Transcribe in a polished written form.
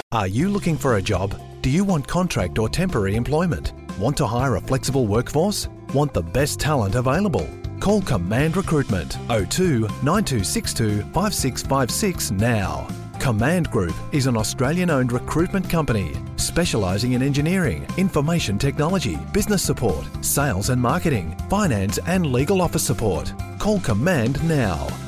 Are you looking for a job? Do you want contract or temporary employment? Want to hire a flexible workforce? Want the best talent available? Call Command Recruitment 02 9262 5656 now. Command Group is an Australian-owned recruitment company specialising in engineering, information technology, business support, sales and marketing, finance and legal office support. Call Command now.